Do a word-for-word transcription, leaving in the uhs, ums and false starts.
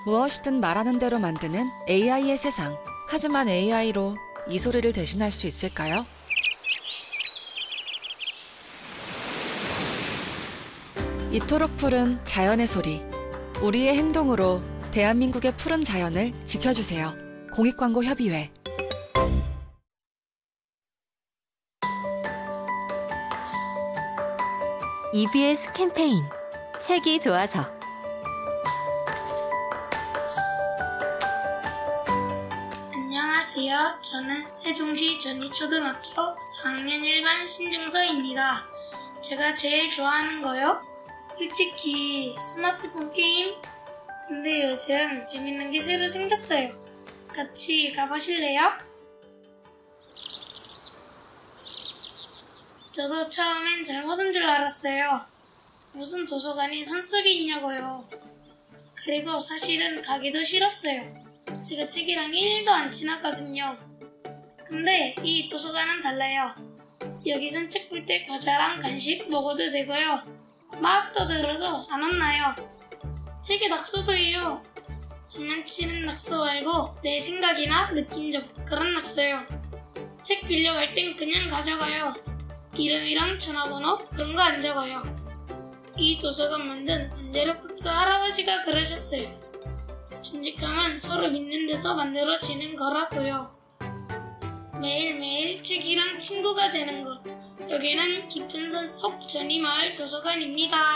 무엇이든 말하는 대로 만드는 에이아이의 세상. 하지만 에이아이로 이 소리를 대신할 수 있을까요? 이토록 푸른 자연의 소리. 우리의 행동으로 대한민국의 푸른 자연을 지켜주세요. 공익광고협의회. 이비에스 캠페인 책이 좋아서. 안녕하세요. 저는 세종시 전이초등학교 사 학년 일 반 신중서입니다. 제가 제일 좋아하는 거요? 솔직히 스마트폰 게임? 근데 요즘 재밌는 게 새로 생겼어요. 같이 가보실래요? 저도 처음엔 잘못 온 줄 알았어요. 무슨 도서관이 산속에 있냐고요. 그리고 사실은 가기도 싫었어요. 제가 책이랑 일도 안 친하거든요. 근데 이 도서관은 달라요. 여기선 책 볼 때 과자랑 간식 먹어도 되고요. 막 떠들어도 안 혼나요. 책에 낙서도 해요. 장난치는 낙서 말고 내 생각이나 느낀 점, 그런 낙서요. 책 빌려갈 땐 그냥 가져가요. 이름이랑 전화번호 그런 거 안 적어요. 이 도서관 만든 안재료 박사 할아버지가 그러셨어요. 정직함은 서로 믿는 데서 만들어지는 거라고요. 매일매일 책이랑 친구가 되는 것. 여기는 깊은 산속 전이마을 도서관입니다.